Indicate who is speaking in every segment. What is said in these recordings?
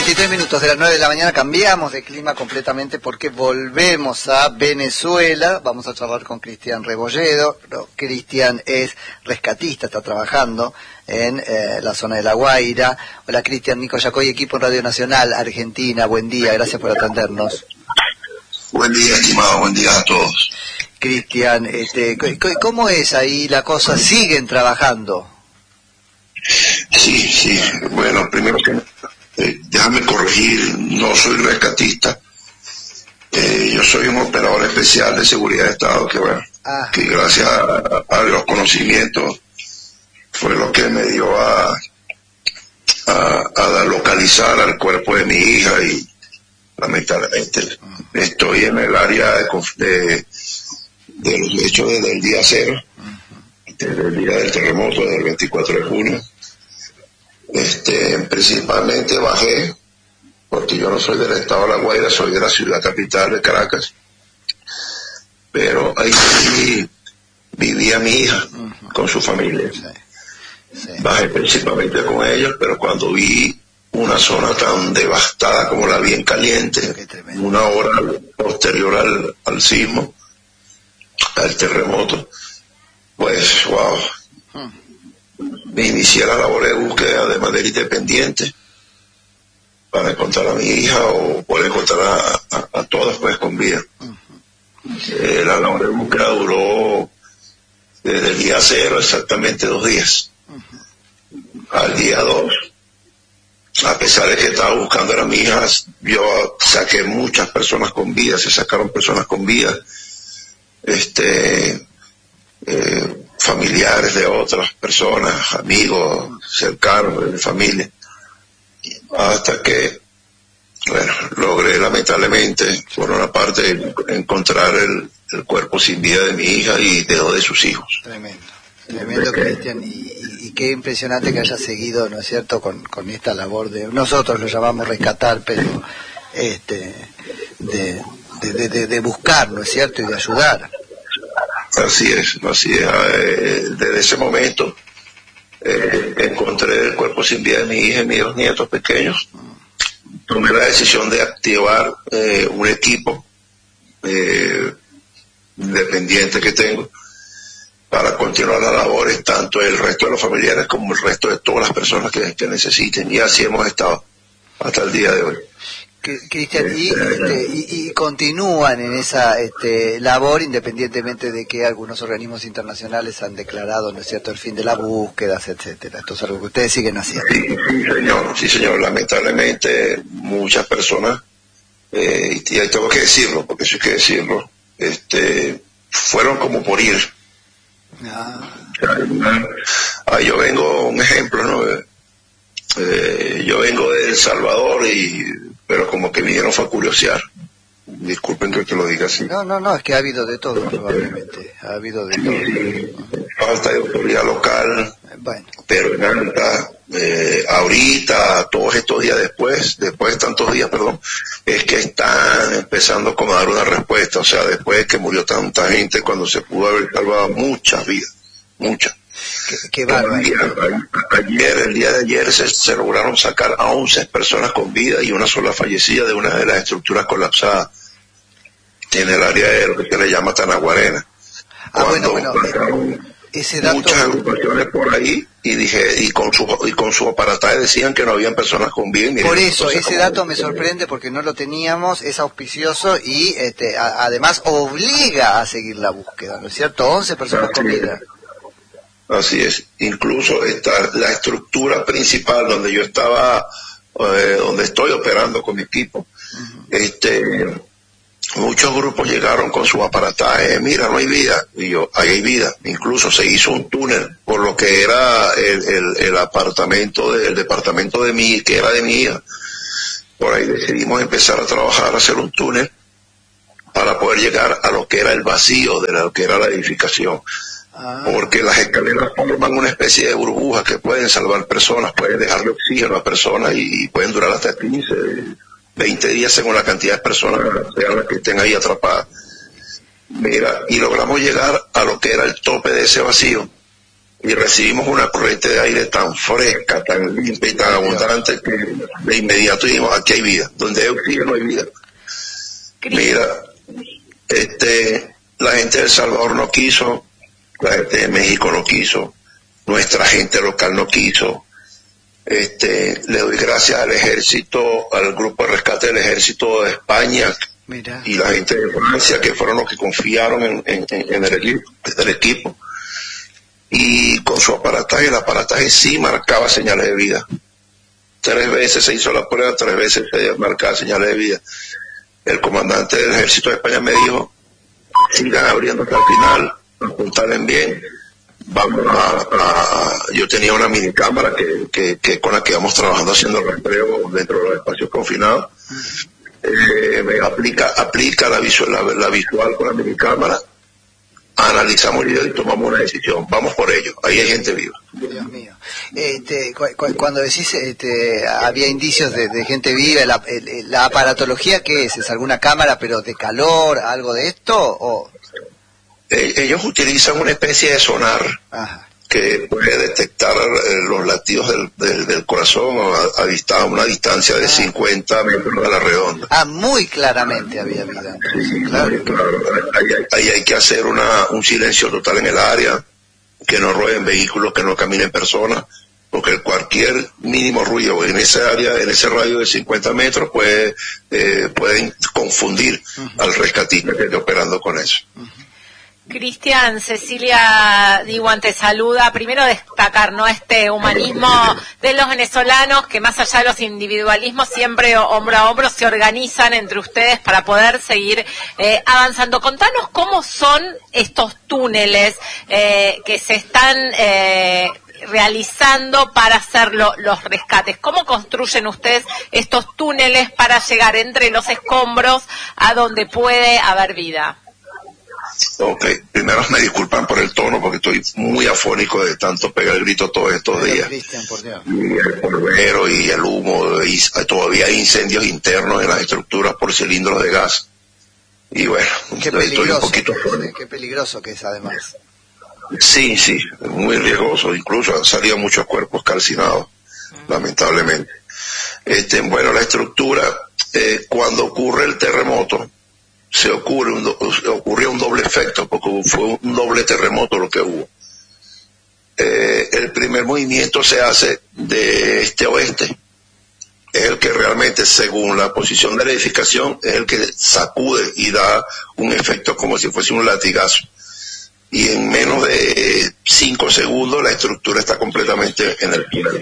Speaker 1: 23 minutos de las 9 de la mañana, cambiamos de clima completamente porque volvemos a Venezuela. Vamos a charlar con Cristian Rebolledo. Cristian es rescatista, está trabajando en la zona de La Guaira. Hola Cristian, Nico Yacoy, equipo en Radio Nacional Argentina. Buen día, gracias por atendernos.
Speaker 2: Buen día, estimado, buen día a todos.
Speaker 1: Cristian, ¿cómo es ahí la cosa? ¿Siguen trabajando?
Speaker 2: Sí, bueno, primero que déjame corregir, no soy rescatista, yo soy un operador especial de seguridad de Estado que gracias a los conocimientos fue lo que me dio a localizar al cuerpo de mi hija y lamentablemente estoy en el área de los hechos desde el día cero, desde el día del terremoto del 24 de junio. Principalmente bajé, porque yo no soy del estado de La Guaira, soy de la ciudad capital de Caracas, pero ahí vivía mi hija con su familia. Bajé principalmente con ellos, pero cuando vi una zona tan devastada como la vi en Caliente, una hora posterior al sismo, al terremoto, pues wow, me inicié la labor de búsqueda de manera independiente para encontrar a mi hija o poder encontrar a todas pues con vida. La labor de búsqueda duró desde el día cero exactamente 2 días. Al día 2, a pesar de que estaba buscando a mi hija, yo saqué muchas personas con vida, se sacaron personas con vida, familiares de otras personas, amigos cercanos de mi familia, hasta que, bueno, logré lamentablemente, por una parte, encontrar el cuerpo sin vida de mi hija y de 2 de sus hijos.
Speaker 1: Tremendo, Cristian, y qué impresionante que haya seguido, ¿no es cierto?, con esta labor de, nosotros lo llamamos rescatar, pero de buscar, ¿no es cierto?, y de ayudar.
Speaker 2: Así es. Desde ese momento encontré el cuerpo sin vida de mi hija y mis 2 nietos pequeños. Tomé la decisión de activar un equipo independiente que tengo para continuar las labores, tanto el resto de los familiares como el resto de todas las personas que necesiten, y así hemos estado hasta el día de hoy.
Speaker 1: Cristian, y continúan en esa labor, independientemente de que algunos organismos internacionales han declarado, ¿no es cierto?, el fin de las búsquedas, etcétera. Esto es algo que ustedes siguen haciendo.
Speaker 2: Sí, señor. Lamentablemente muchas personas, y tengo que decirlo, porque eso hay que decirlo, fueron como por ir. Yo vengo, un ejemplo, ¿no? Yo vengo de El Salvador pero como que vinieron fue a curiosear. Disculpen que lo diga así.
Speaker 1: No, es que ha habido de todo, probablemente. Ha habido de todo.
Speaker 2: Falta de autoridad local,
Speaker 1: bueno.
Speaker 2: Pero en alta, ahorita, todos estos días después de tantos días, es que están empezando como a dar una respuesta. O sea, después de que murió tanta gente, cuando se pudo haber salvado muchas vidas, muchas.
Speaker 1: Qué bárbaro.
Speaker 2: El día de ayer se lograron sacar a 11 personas con vida y una sola fallecida de una de las estructuras colapsadas en el área de lo que se le llama Tanaguarena.
Speaker 1: Bueno, ese dato...
Speaker 2: Muchas agrupaciones por ahí y con su aparataje decían que no habían personas con vida.
Speaker 1: Por eso, ese dato me sorprende porque no lo teníamos, es auspicioso y además obliga a seguir la búsqueda, ¿no es cierto? 11 personas con vida.
Speaker 2: Así es, incluso la estructura principal donde yo estaba, donde estoy operando con mi equipo, muchos grupos llegaron con su aparataje, mira, no hay vida, y yo, ahí hay vida. Incluso se hizo un túnel por lo que era el apartamento del departamento que era de mi hija. Por ahí decidimos empezar a trabajar, a hacer un túnel para poder llegar a lo que era el vacío de lo que era la edificación. Porque las escaleras forman una especie de burbujas que pueden salvar personas, pueden dejarle oxígeno a personas y pueden durar hasta 15, 20 días según la cantidad de personas sean las que estén ahí atrapadas. Mira, y logramos llegar a lo que era el tope de ese vacío, y recibimos una corriente de aire tan fresca, tan limpia y tan abundante que de inmediato dijimos, aquí hay vida, donde hay oxígeno hay vida. Mira, la gente de El Salvador no quiso, la gente de México no quiso, nuestra gente local no quiso. Le doy gracias al ejército, al grupo de rescate del ejército de España.
Speaker 1: Mira.
Speaker 2: Y la gente de Francia, que fueron los que confiaron en el equipo. Y con su aparataje, el aparataje sí marcaba señales de vida. 3 veces se hizo la prueba, 3 veces se marcaba señales de vida. El comandante del ejército de España me dijo, sigan abriendo hasta el final, apuntalen bien. Vamos yo tenía una mini cámara que con la que íbamos trabajando haciendo el rastreo dentro de los espacios confinados. Aplica la visual con la mini cámara, analizamos el video y tomamos una decisión. Vamos por ello, ahí hay gente viva.
Speaker 1: Dios mío. Cuando decís había indicios de gente viva, la aparatología, ¿qué es? ¿Es alguna cámara pero de calor, algo de esto? ¿O?
Speaker 2: Ellos utilizan una especie de sonar. Ajá. Que puede detectar los latidos del corazón a una distancia de 50 metros a la redonda.
Speaker 1: Muy claramente había vida.
Speaker 2: Sí, claro. Ahí hay que hacer un silencio total en el área, que no rueden vehículos, que no caminen personas, porque cualquier mínimo ruido en ese área, en ese radio de 50 metros, pueden confundir al rescatista que esté operando con eso.
Speaker 3: Cristian, Cecilia Diwan te saluda. Primero destacar, ¿no?, este humanismo de los venezolanos, que más allá de los individualismos, siempre hombro a hombro se organizan entre ustedes para poder seguir avanzando. Contanos cómo son estos túneles que se están realizando para hacer los rescates. ¿Cómo construyen ustedes estos túneles para llegar entre los escombros a donde puede haber vida?
Speaker 2: Ok, primero me disculpan por el tono porque estoy muy afónico de tanto pegar el grito todos estos días.
Speaker 1: Cristian, por Dios.
Speaker 2: Y el polvero y el humo, y todavía hay incendios internos en las estructuras por cilindros de gas. Y bueno, estoy un poquito afónico.
Speaker 1: Qué peligroso que es además.
Speaker 2: Sí, muy riesgoso, incluso han salido muchos cuerpos calcinados, lamentablemente. Bueno, la estructura, cuando ocurre el terremoto, ocurrió un doble efecto, porque fue un doble terremoto lo que hubo. El primer movimiento se hace de este a oeste, es el que realmente, según la posición de la edificación, es el que sacude y da un efecto como si fuese un latigazo. Y en menos de 5 segundos la estructura está completamente en el suelo.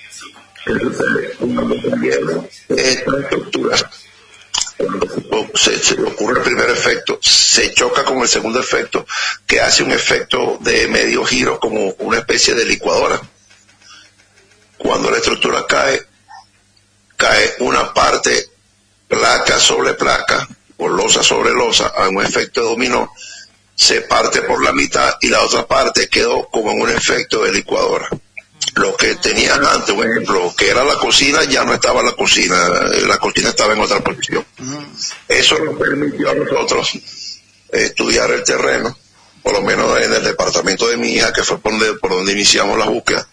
Speaker 2: Esta estructura, cuando se ocurre el primer efecto, se choca con el segundo efecto, que hace un efecto de medio giro, como una especie de licuadora. Cuando la estructura cae una parte placa sobre placa, o losa sobre losa, a un efecto de dominó, se parte por la mitad y la otra parte quedó como en un efecto de licuadora. Lo que tenían antes, un ejemplo, que era la cocina, ya no estaba la cocina estaba en otra posición. Eso nos permitió a nosotros estudiar el terreno, por lo menos en el departamento de mi hija, que fue por donde iniciamos la búsqueda,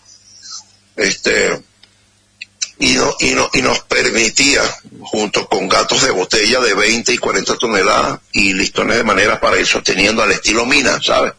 Speaker 2: y nos permitía, junto con gatos de botella de 20 y 40 toneladas y listones de madera para ir sosteniendo al estilo mina, ¿sabes?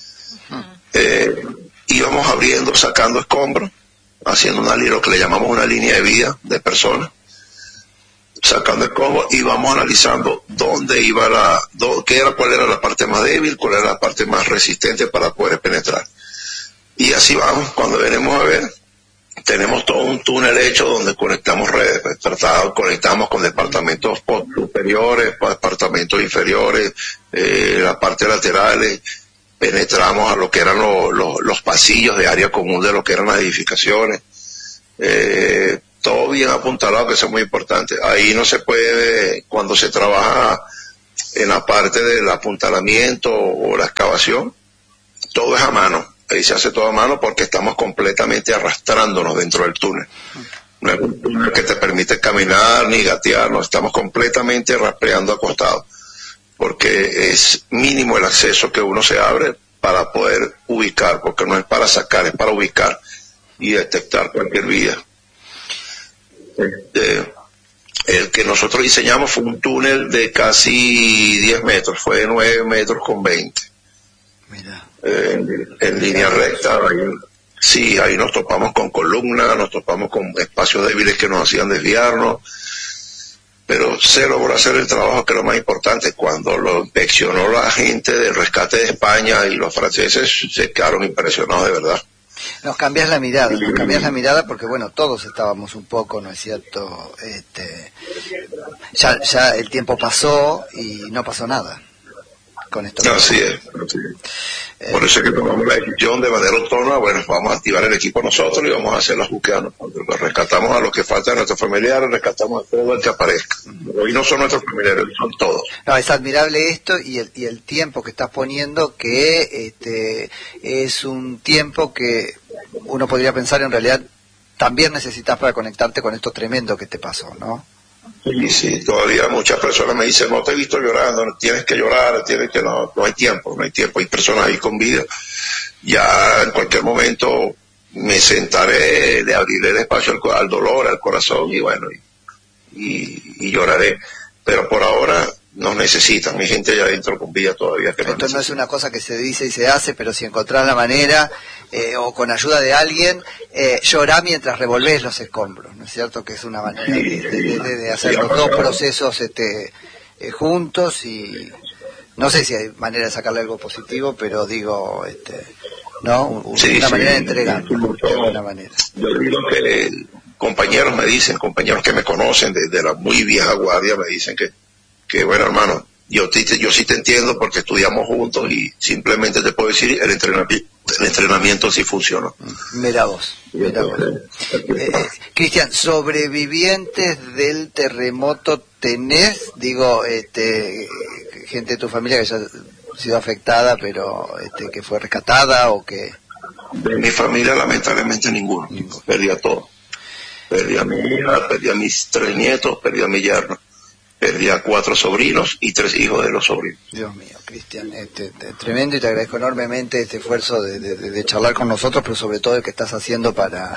Speaker 2: Íbamos abriendo, sacando escombros, haciendo lo que le llamamos una línea de vida de personas, sacando escombros, y vamos analizando dónde iba cuál era la parte más débil, cuál era la parte más resistente para poder penetrar. Y así vamos. Cuando venimos a ver, tenemos todo un túnel hecho donde conectamos redes, conectamos con departamentos superiores, departamentos inferiores, las partes laterales, penetramos a lo que eran los pasillos de área común de lo que eran las edificaciones, todo bien apuntalado, que eso es muy importante. Ahí no se puede, cuando se trabaja en la parte del apuntalamiento o la excavación, todo es a mano. Ahí se hace todo a mano porque estamos completamente arrastrándonos dentro del túnel. No es un túnel que te permite caminar ni gatear, no, estamos completamente rastreando acostados, porque es mínimo el acceso que uno se abre para poder ubicar, porque no es para sacar, es para ubicar y detectar cualquier vía. El que nosotros diseñamos fue un túnel de casi 10 metros, fue de 9 metros con 20.
Speaker 1: Mira.
Speaker 2: En línea recta. Sí, ahí nos topamos con columnas, nos topamos con espacios débiles que nos hacían desviarnos, pero se logró hacer el trabajo, que es lo más importante. Cuando lo inspeccionó la gente del rescate de España y los franceses, se quedaron impresionados de verdad.
Speaker 1: Nos cambias la mirada porque bueno, todos estábamos un poco, ¿no es cierto? Ya el tiempo pasó y no pasó nada con esto.
Speaker 2: Así es. Por eso es que tomamos la decisión de manera autónoma, bueno, vamos a activar el equipo nosotros y vamos a hacer las búsquedas. Rescatamos a los que faltan de nuestros familiares, rescatamos a todo el que aparezca. Hoy no son nuestros familiares, son todos.
Speaker 1: No, es admirable esto y el tiempo que estás poniendo, que es un tiempo que uno podría pensar en realidad también necesitas para conectarte con esto tremendo que te pasó, ¿no?
Speaker 2: Sí, todavía muchas personas me dicen, no te he visto llorando, tienes que llorar, no hay tiempo, hay personas ahí con vida. Ya en cualquier momento me sentaré de abrirle el espacio al dolor, al corazón, y bueno, y lloraré. Pero por ahora nos necesitan, mi gente allá adentro con vida todavía.
Speaker 1: Esto no es una cosa que se dice y se hace, pero si encontrás la manera, o con ayuda de alguien, llorá mientras revolvés los escombros, ¿no es cierto? Que es una manera de hacer los dos procesos juntos, y no sé si hay manera de sacarle algo positivo, pero digo, ¿no? Una manera de entregar, de alguna manera.
Speaker 2: Yo digo que compañeros me dicen, compañeros que me conocen desde la muy vieja guardia, me dicen que bueno, hermano, yo sí te entiendo porque estudiamos juntos y simplemente te puedo decir, el entrenamiento sí funcionó.
Speaker 1: Mira vos. Cristian, ¿sobrevivientes del terremoto tenés? Digo, gente de tu familia que ya ha sido afectada, pero que fue rescatada o que...
Speaker 2: De mi familia, lamentablemente, ninguno. Perdí a todo. Perdí a mi hija, perdí a mis 3 nietos, perdí a mi yerno. Perdí a 4 sobrinos y 3 hijos de los sobrinos.
Speaker 1: Dios mío, Cristian, tremendo, y te agradezco enormemente este esfuerzo de charlar con nosotros, pero sobre todo el que estás haciendo para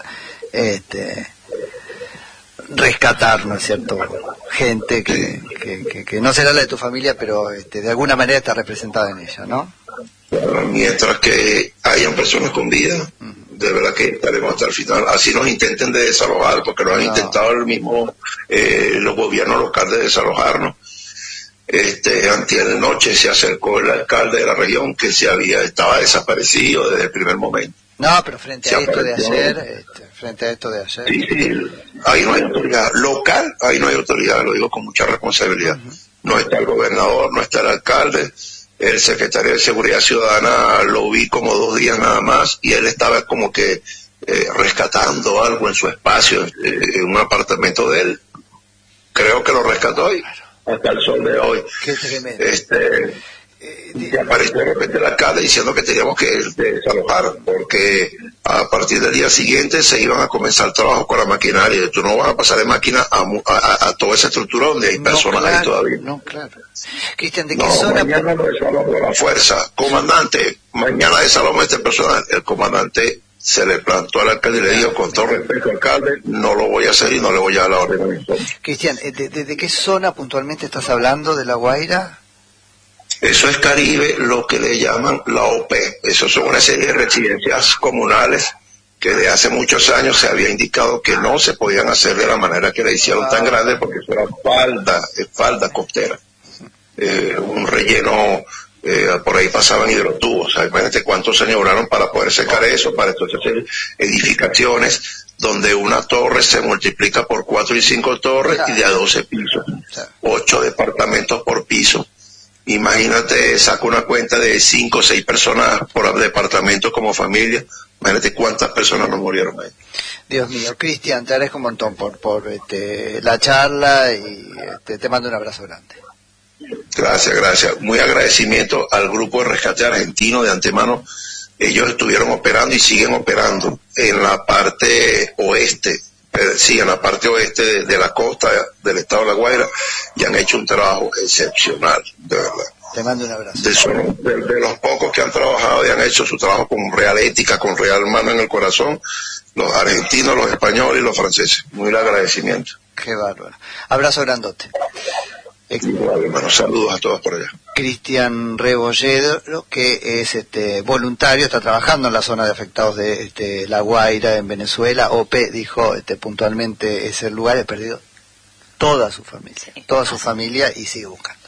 Speaker 1: rescatar, ¿no es cierto?, gente que no será la de tu familia, pero de alguna manera está representada en ella, ¿no?
Speaker 2: Mientras que hayan personas con vida, de verdad que estaremos hasta el final. Así nos intenten de desalojar, porque lo han intentado los gobiernos locales de desalojarnos. Antier de noche se acercó el alcalde de la región que estaba desaparecido desde el primer momento.
Speaker 1: No, pero frente a esto de ayer,
Speaker 2: sí, ahí no hay autoridad local, ahí no hay autoridad, lo digo con mucha responsabilidad. No está el gobernador, no está el alcalde. El secretario de Seguridad Ciudadana lo vi como 2 días nada más, y él estaba como que rescatando algo en su espacio, en un apartamento de él. Creo que lo rescató y hasta el sol de hoy.
Speaker 1: Qué tremendo.
Speaker 2: Y apareció de repente el alcalde diciendo que teníamos que desalojar, porque a partir del día siguiente se iban a comenzar trabajos con la maquinaria. Tú no vas a pasar de máquina a toda esa estructura donde hay personas ahí todavía.
Speaker 1: No, claro. Cristian, ¿de qué zona?
Speaker 2: Mañana no desalojamos la fuerza. Comandante, mañana desalojamos este personal. El comandante se le plantó al alcalde y le dijo, con todo respeto, alcalde, no lo voy a hacer y no le voy a dar la orden a mi esposo.
Speaker 1: Cristian, ¿de qué zona puntualmente estás hablando de La Guaira?
Speaker 2: Eso es Caribe, lo que le llaman la OP. Eso son una serie de residencias comunales que de hace muchos años se había indicado que no se podían hacer de la manera que la hicieron tan grande, porque eso era falda costera. Un relleno, por ahí pasaban hidrotubos. O sea, imagínate cuántos años duraron para poder secar eso, para entonces hacer edificaciones donde una torre se multiplica por 4 y 5 torres y de a 12 pisos. 8 departamentos por piso. Imagínate, saca una cuenta de 5 o 6 personas por departamento como familia. Imagínate cuántas personas nos murieron ahí.
Speaker 1: Dios mío, Cristian, te agradezco un montón por la charla y te mando un abrazo grande.
Speaker 2: Gracias. Muy agradecimiento al Grupo de Rescate Argentino de antemano. Ellos estuvieron operando y siguen operando en la parte oeste. Sí, en la parte oeste de la costa del estado de La Guaira, y han hecho un trabajo excepcional, de verdad.
Speaker 1: Te mando un abrazo.
Speaker 2: De los pocos que han trabajado y han hecho su trabajo con real ética, con real mano en el corazón, los argentinos, los españoles y los franceses. Muy agradecimiento.
Speaker 1: Qué bárbaro. Abrazo grandote.
Speaker 2: Igual, hermano, saludos a todos por allá.
Speaker 1: Cristian Rebolledo, que es voluntario, está trabajando en la zona de afectados de La Guaira, en Venezuela. OPE dijo puntualmente, es el lugar, he perdido toda su familia, y sigue buscando.